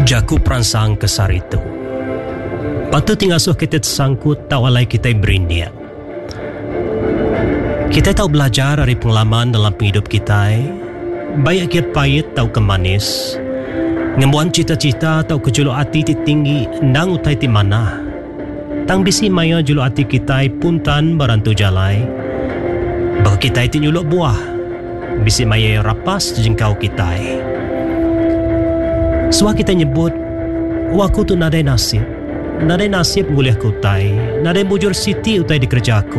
Jaku perangsang kesar itu. Patut tingasuh kita tersangkut tak walai kita berindia. Kita tahu belajar dari pengalaman dalam hidup kita. Baik kia pahit tahu ke manis. Ngembuan cita-cita tahu ke juluk hati ti tinggi ndang utai ti mana. Tang bisi maya juluk hati kita puntan barantu jalai. Bagi kita ti nyuluk buah. Bisi maya rapas jengkau kita. Suah kita nyebut, waku tu nadai nasib. Nadai nasib nguliah ku utai. Nadai bujur siti utai di kerjaku.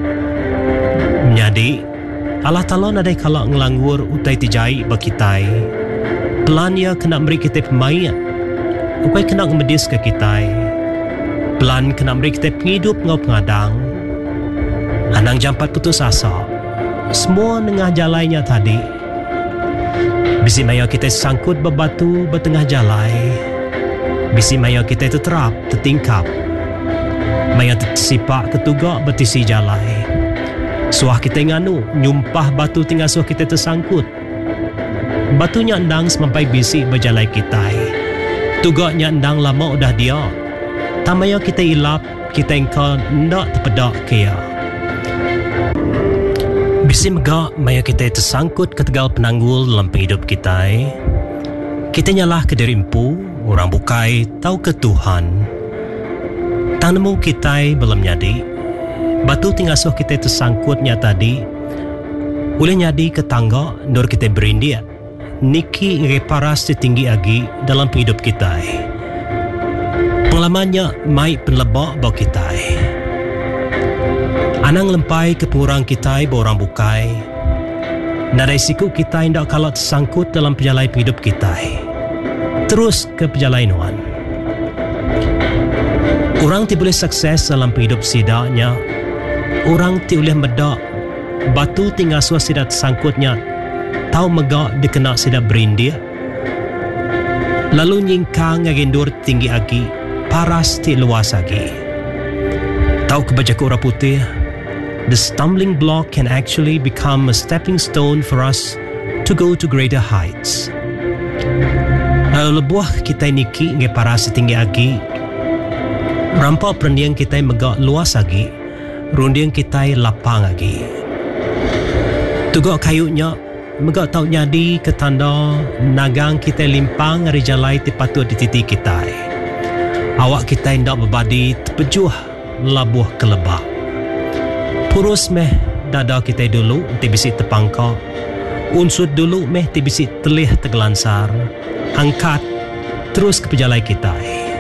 Jadi, Allah Ta'ala nadai kalak ngelanggur utai tijai bakitai. Pelan ia kena beri kita pemain. Ukai kena ngemedis ke kita. Pelan kena beri kita penghidup ngau pengadang. Anang jampat putus asa. Semua nengah jalainya tadi. Bisi maya kita sangkut berbatu bertengah jalai. Bisi maya kita terterap, tertingkap. Maya tersipak ketugak bertisi jalai. Suah kita nganu, nyumpah batu tinggal suah kita tersangkut. Batunya endang semampai bisi berjalai kita. Tugaknya endang lama udah dia. Tamaya kita ilap, kita engkau ndak terpedak kia. Bisi megak, maya kita tersangkut ke tegal penanggul dalam hidup kita. Kita nyalah ke diri empu, orang bukai, tahu ke Tuhan. Tak nemu kita belum nyadi. Batu tinggal suh kita tersangkutnya tadi. Boleh nyadi ke tangga, nur kita berindia. Niki ngeparas setinggi agi dalam hidup kita. Pengalamannya, mai penlebak bau kita. Anang lempai ke pengurang kita borang bukai. Nadai siku kita hendak kalau tersangkut dalam perjalanan hidup kita. Terus ke perjalanan. Orang tidak boleh sukses dalam hidup sidaknya. Orang tidak boleh medak. Batu tinggal suah sidak tersangkutnya. Tahu megak dikena sidak berindia. Lalu nyingkang ngagendur tinggi agi. Paras ti luas agi. Tahu kebajaku orang putih. The stumbling block can actually become a stepping stone for us to go to greater heights. Lebuah kita niki nge paras tinggi agi. Rampak perendiang kita megak luas agi. Rundiang kita lapang agi. Tugak kayunya megak tau nyadi ke tanda nagang kita limpang hari jalai ti patut di titik kita. Awak kita hendak berbadi terpejuh labuh kelebak. Purus meh dada kita dulu ti bisi terpangkak. Unsur dulu meh ti bisi telih tergelansar. Angkat terus ke perjalanan kita.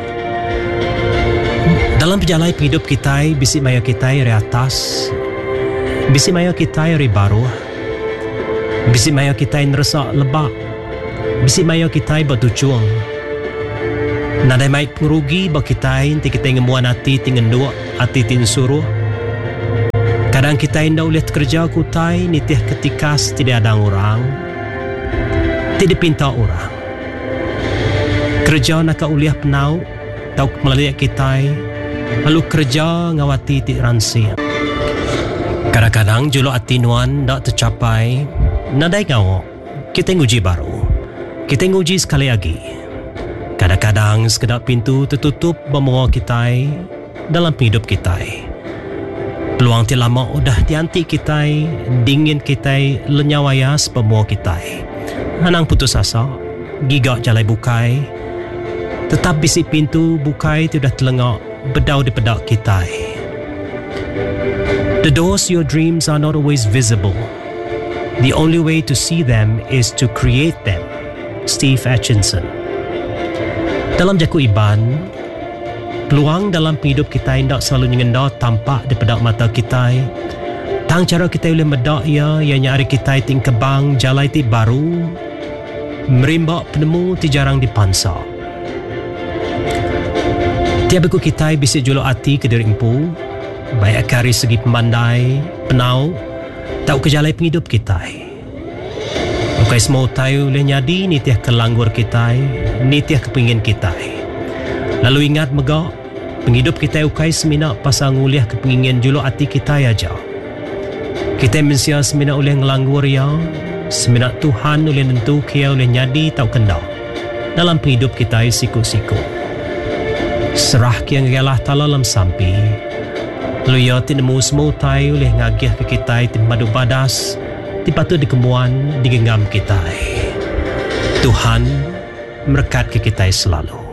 Dalam perjalanan hidup kita, bisi maya kita dari atas. Bisi maya kita dari bawah. Bisi maya kita ngeresak lebak. Bisi maya kita bertujuan. Nadai mai pengerugi bagi kita ti kita ngemuan hati tinggal dua hati tin suruh. Kadang kita hendak boleh kerja kutai nitiah ketika tidak ada orang. Tidak pinta orang. Kerja nak uliah penau tahu melalui kita. Lalu kerja ngawati ti ransi. Kadang-kadang juluk hati nuan tak tercapai. Nadai ngawak. Kita nguji baru. Kita nguji sekali lagi. Kadang-kadang sekedar pintu tertutup membawa kita dalam hidup kita. Peluang ti lama udah dianti kita, dingin kita, lenyawayas pemua kita. Anang putus asa, gigak jalai bukai. Tetap bisi pintu bukai tidak telengak, bedau di pedak kita. The doors to your dreams are not always visible. The only way to see them is to create them. Steve Atchison. Dalam jaku Iban, peluang dalam hidup kita hendak selalu nyenda tampak di pedak mata kita. Tang cara kita boleh medak ia ianya hari kita ting kebang jalai ti baru. Merimbak penemu ti jarang dipansa. Tiap aku kita bisa juluk hati ke diri empu. Baik dari segi pembandai, penau, tahu ke jalai penghidup kita. Bukai semua tahu boleh nyadi nitiah kelanggur kita, nitiah kepingin kita. Lalu ingat megak, penghidup kita ukai semina pasal nguliah kepingin juluk hati kita aja. Kita mensia semina oleh ngelanggur ya, semina Tuhan oleh nentu kia oleh nyadi tahu kendak. dalam penghidup kita siku-siku. Serah kiang Allah Ta'ala dalam sampi. Luya tinemu semua utai oleh ngagih ke kita di madu badas, di patu dikemuan, digenggam kita. Tuhan berkat ke kita selalu.